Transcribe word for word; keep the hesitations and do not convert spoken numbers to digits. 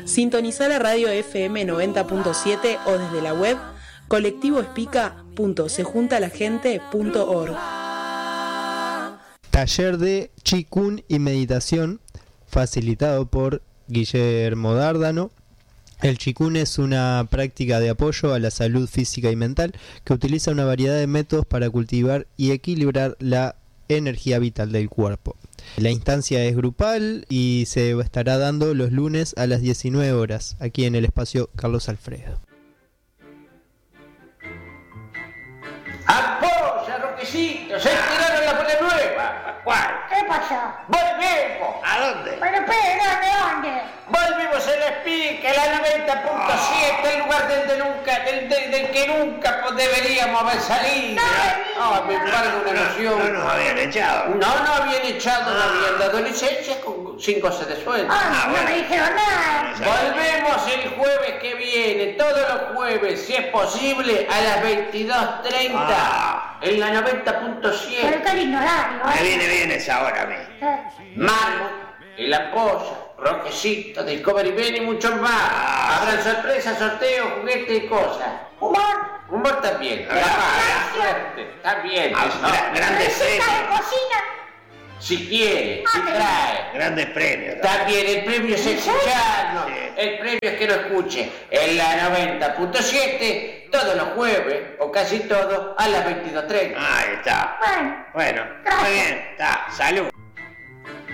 Sintonizá la radio F M noventa punto siete o desde la web colectivo espica punto se junta la gente punto org. Taller de Qigong y meditación facilitado por Guillermo Dárdano. El Qigong es una práctica de apoyo a la salud física y mental que utiliza una variedad de métodos para cultivar y equilibrar la energía vital del cuerpo. La instancia es grupal y se estará dando los lunes a las diecinueve horas, aquí en el espacio Carlos Alfredo. ¡Apoya, Roquecito! ¡Se tiraron la bola nueva! ¿Cuál? ¿Qué pasó? ¡Volvemos! ¿A dónde? Pero espera, ¿de dónde? Volvimos a la Espica, la noventa punto siete, el lugar del, de nunca, del, del, del que nunca pues, deberíamos haber salido. No, me embargo una emoción. No nos habían echado. No, no habían echado, no habían dado licencia con cinco se de sueldo. Ah, no me dijeron nada. Volvemos el jueves que viene, todos los jueves, si es posible, a las veintidós treinta, Ah. en la noventa punto siete. Pero qué lindo horario, Me ¿eh? viene bien esa hora a mí. Eh, Marmo, el Ampolla, Roquecito, Discovery Ben y muchos más. Habrán sorpresas, sorteos, juguetes y cosas. Humor. Humor también. Pero Capaz, gracias. suerte, también. Ah, ¿no? gra- grandes ¿Receta de premios. cocina? Si quiere, si Ah, trae. Grandes premios. También el premio es escucharnos. Sí. El premio es que lo escuche en la noventa punto siete todos los jueves, o casi todos, a las veintidós treinta. Ahí está. Bueno, Bueno, Gracias. muy bien. Está. Salud.